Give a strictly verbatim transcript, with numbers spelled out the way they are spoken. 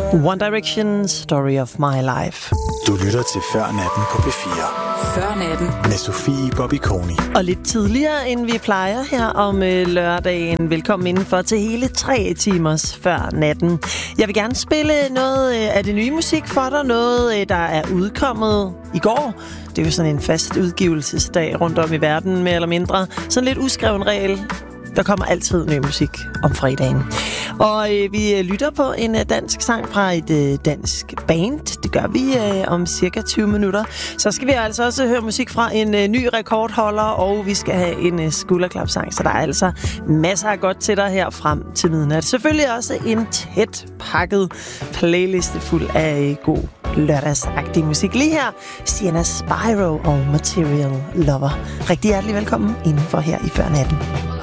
One Direction, Story of My Life. Du lytter til Før Natten på P fire. Før Natten. Med Sofie Bobby-Koni. Og lidt tidligere, end vi plejer her om øh, lørdagen. Velkommen indenfor til hele tre timers Før Natten. Jeg vil gerne spille noget øh, af det nye musik for dig. Noget, øh, der er udkommet i går. Det er jo sådan en fast udgivelsesdag rundt om i verden, mere eller mindre. Sådan lidt uskreven regel. Der kommer altid ny musik om fredagen. Og øh, vi lytter på en øh, dansk sang fra et øh, dansk band. Det gør vi øh, om cirka tyve minutter. Så skal vi altså også høre musik fra en øh, ny rekordholder, og vi skal have en øh, skulderklapsang. Så der er altså masser af godt til dig her frem til midnat. Selvfølgelig også en tæt pakket playliste fuld af øh, god lørdagsagtig musik. Lige her, Sienna Spyro og Material Lover. Rigtig hjertelig velkommen indenfor her i Før Natten.